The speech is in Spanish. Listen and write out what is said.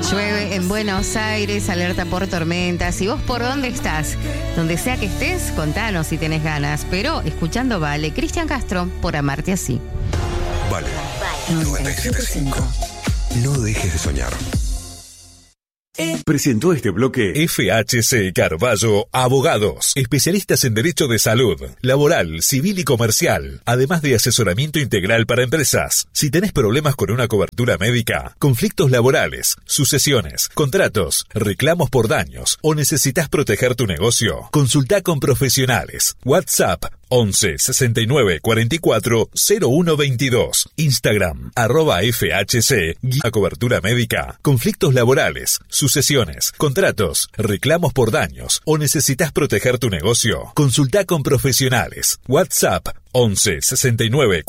Llueve en Buenos Aires, alerta por tormentas. ¿Y vos por dónde estás? Donde sea que estés, contanos si tenés ganas. Pero escuchando Vale, Cristian Castro, por amarte así. Vale. 97.5. No dejes de soñar. Presentó este bloque FHC Carballo Abogados, especialistas en derecho de salud, laboral, civil y comercial, además de asesoramiento integral para empresas. Si tenés problemas con una cobertura médica, conflictos laborales, sucesiones, contratos, reclamos por daños o necesitas proteger tu negocio, consulta con profesionales. WhatsApp 11 69 44 01 22. Instagram @FHC cobertura médica, conflictos laborales, sucesiones, contratos, reclamos por daños o necesitas proteger tu negocio. Consulta con profesionales. WhatsApp 11 69